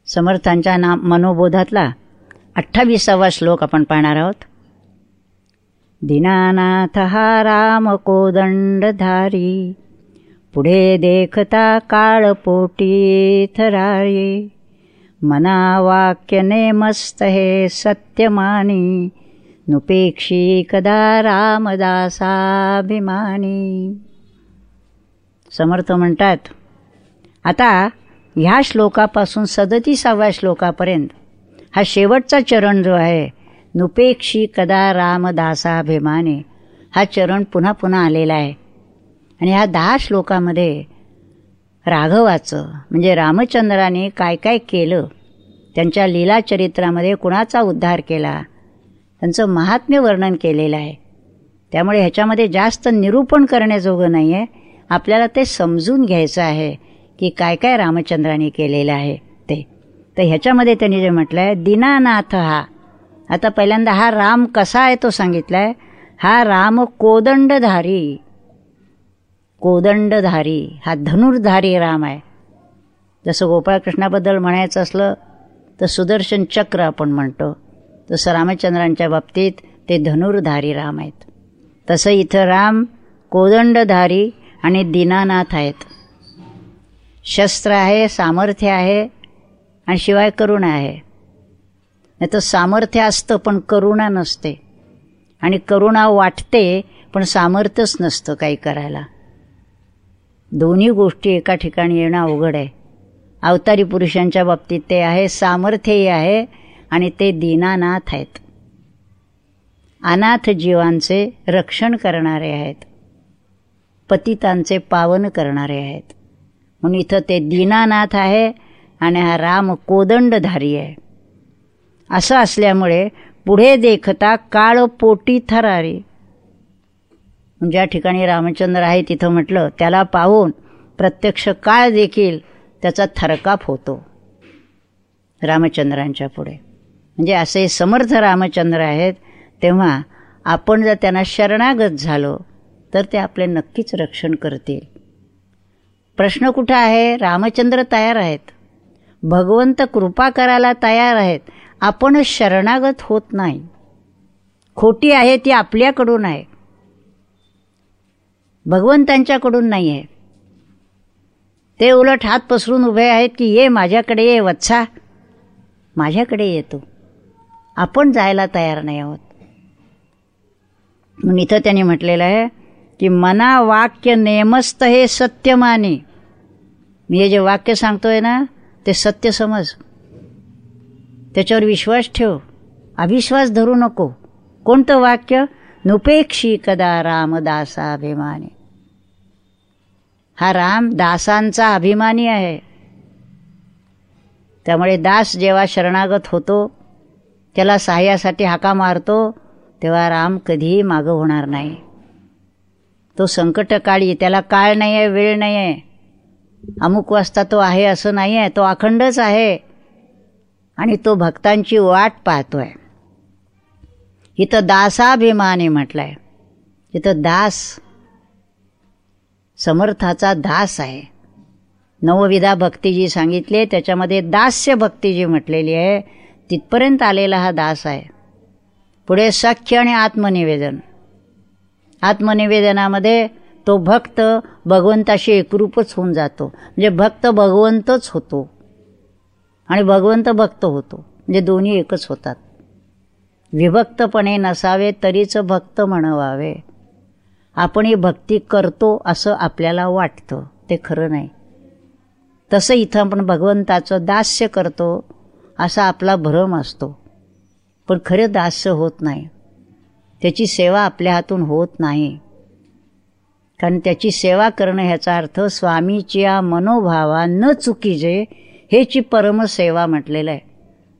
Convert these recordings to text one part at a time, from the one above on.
समर्थांच्या मनोबोधातला 28वा श्लोक आपण पाहणार आहोत. दीनानाथ हा राम कोदंडधारी, पुढे देखता काळ पोटी थरारी, मना वाक्य नेमस्त हे सत्यमानी, नुपेक्षी कदा रामदासाभिमानी. समर्थ म्हणतात, आता ह्या श्लोकापासून 37व्या श्लोकापर्यंत हा शेवटचा चरण जो आहे, नुपेक्षी कदा रामदासाभिमानी, हा चरण पुन्हा पुन्हा आलेला आहे. आणि ह्या 10 श्लोकामध्ये राघवाचं म्हणजे रामचंद्राने काय काय केलं, त्यांच्या लीला चरित्रामध्ये कुणाचा उद्धार केला, त्यांचं महात्म्य वर्णन केलेलं आहे. त्यामुळे ह्याच्यामध्ये जास्त निरूपण करण्याजोगं नाही आहे. आपल्याला ते समजून घ्यायचं आहे की काय काय रामचंद्राने केलेलं आहे ते. तर ह्याच्यामध्ये त्यांनी जे म्हटलं आहे, दीनानाथ हा, आता पहिल्यांदा हा राम कसा आहे तो सांगितला आहे. हा राम कोदंडधारी, कोदंडधारी हा धनुर्धारी राम आहे. जसं गोपाळकृष्णाबद्दल म्हणायचं असलं तर सुदर्शन चक्र आपण म्हणतो, तसं रामचंद्रांच्या बाबतीत ते धनुर्धारी राम आहेत. तसं इथं राम कोदंडधारी आणि दीनानाथ आहेत. शस्त्र आहे, सामर्थ्य आहे आणि शिवाय करुणा आहे. नाही तर सामर्थ्य असतं पण करुणा नसते, आणि करुणा वाटते पण सामर्थ्यच नसतं काही करायला. दोन्ही गोष्टी एका ठिकाणी येणं अवघड आहे. अवतारी पुरुषांच्या बाबतीत ते आहे, सामर्थ्यही आहे आणि ते दीनानाथ आहेत. अनाथ जीवांचे रक्षण करणारे आहेत, पतितांचे पावन करणारे आहेत. म्हणून इथं ते दीनानाथ आहे आणि हा राम कोदंडधारी आहे. असं असल्यामुळे पुढे देखता काळ पोटी थरारी, ज्या ठिकाणी रामचंद्र आहे तिथं म्हटलं त्याला पाहून प्रत्यक्ष काळ देखील त्याचा थरकाप होतो रामचंद्रांच्या पुढे. म्हणजे असे समर्थ रामचंद्र आहेत. तेव्हा आपण जर त्यांना शरणागत झालो तर ते आपले नक्कीच रक्षण करतील. प्रश्न कुठं आहे? रामचंद्र तयार आहेत, भगवंत कृपा करायला तयार आहेत, आपण शरणागत होत नाही. खोटी आहे ती आपल्याकडून आहे, भगवंतांच्याकडून नाही आहे. ते उलट हात पसरून उभे आहेत की ये माझ्याकडे, ये वत्सा, माझ्याकडे येतो. आपण जायला तयार नाही आहोत. म्हणून इथं त्यांनी म्हटलेलं आहे की मना वाक्य नेमस्त हे सत्यमानी. मी हे जे वाक्य सांगतोय ना ते सत्य समज, त्याच्यावर विश्वास ठेव, अविश्वास धरू नको. कोणतं वाक्य? नुपेक्षी कदा रामदासाभिमानी. हा राम दासांचा अभिमानी आहे. त्यामुळे दास जेव्हा शरणागत होतो, त्याला सहाय्यासाठी हाका मारतो, तेव्हा राम कधीही मागं होणार नाही. तो संकटकाळी, त्याला काळ नाही आहे, वेळ नाही आहे, अमुक वाजता तो आहे असं नाही आहे, तो अखंडच आहे आणि तो भक्तांची वाट पाहतोय. इथं दासाभिमानी म्हटलंय. इथं दास समर्थाचा दास आहे. नवविधा भक्ती जी सांगितली त्याच्यामध्ये दास्य भक्ती जी म्हटलेली आहे तिथपर्यंत आलेला हा दास आहे. पुढे सख्य आणि आत्मनिवेदन. आत्मनिवेदनामध्ये तो भक्त भगवंताशी एकरूपच होऊन जातो. म्हणजे भक्त भगवंतच होतो आणि भगवंत भक्त होतो, म्हणजे दोन्ही एकच होतात. विभक्तपणे नसावे तरीच भक्त म्हणवावे. आपण ही भक्ती करतो असं आपल्याला वाटतं, ते खरं नाही. तसं इथं आपण भगवंताचं दास्य करतो असा आपला भ्रम असतो, पण खरं दास्य होत नाही. त्याची सेवा आपल्या हातून होत नाही. कारण त्याची सेवा करणं ह्याचा अर्थ स्वामीच्या मनोभावा न चुकीजे हेची परमसेवा म्हटलेलं आहे.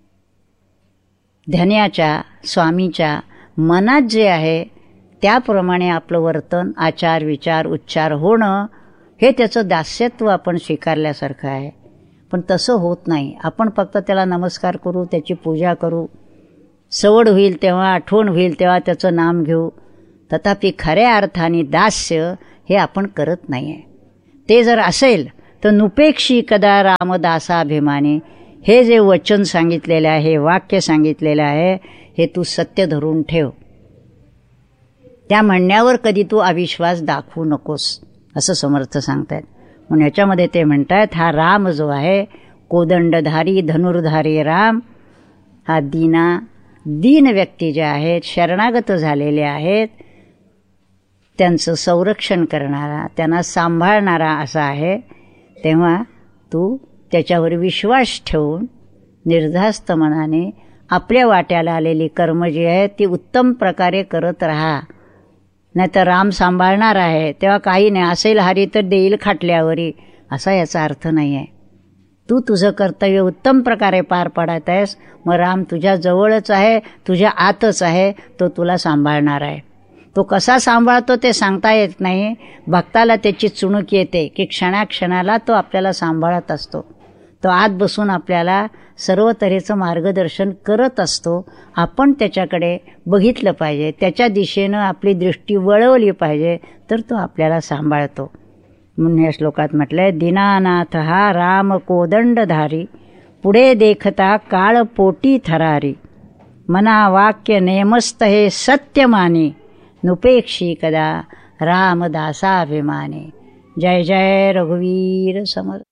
ध्यानाच्या स्वामीच्या मनात जे आहे त्याप्रमाणे आपलं वर्तन, आचार, विचार, उच्चार होणं हे त्याचं दास्यत्व आपण स्वीकारल्यासारखं आहे. पण तसं होत नाही. आपण फक्त त्याला नमस्कार करू, त्याची पूजा करू, सवड होईल तेव्हा, आठवण होईल तेव्हा त्याचं नाम घेऊ. तथापि खऱ्या अर्थाने दास्य हे आपण करत नाही आहे. ते जर असेल तर नुपेक्षी कदा रामदासाभिमानी हे जे वचन सांगितलेलं आहे, वाक्य सांगितलेलं आहे, हे तू सत्य धरून ठेव. त्या म्हणण्यावर कधी तू अविश्वास दाखवू नकोस, असं समर्थ सांगतायत. म्हणून याच्यामध्ये ते म्हणतात, हा राम जो आहे, कोदंडधारी धनुर्धारी राम, हा दीन व्यक्ती जे आहेत, शरणागत झालेले आहेत, त्यांचं संरक्षण करणारा, त्यांना सांभाळणारा असा आहे. तेव्हा तू त्याच्यावर विश्वास ठेवून निर्धास्त मनाने आपल्या वाट्याला आलेली कर्म जी आहेत ती उत्तम प्रकारे करत राहा. नाही तर राम सांभाळणार आहे तेव्हा काही नाही, असेल हरी तर देईल खाटल्यावरी, असा याचा अर्थ नाही आहे. तू तुझं कर्तव्य उत्तम प्रकारे पार पाडत आहेस, मग राम तुझ्या जवळच आहे, तुझ्या आतच आहे, तो तुला सांभाळणार आहे. तो कसा सांभाळतो ते सांगता येत नाही. भक्ताला त्याची चुणूक येते की क्षणाक्षणाला तो आपल्याला सांभाळत असतो. तो आत बसून आपल्याला सर्व तऱ्हेचं मार्गदर्शन करत असतो. आपण त्याच्याकडे बघितलं पाहिजे, त्याच्या दिशेनं आपली दृष्टी वळवली पाहिजे, तर तो आपल्याला सांभाळतो. म्हणून या श्लोकात म्हटलंय, दीनानाथ हा राम कोदंडधारी, पुढे देखता काळ पोटी थरारी, मना वाक्य नेमस्त हे सत्य मानी, नुपेक्षी कदा रामदासाभिमानी. जय जय रघुवीर समर्थ.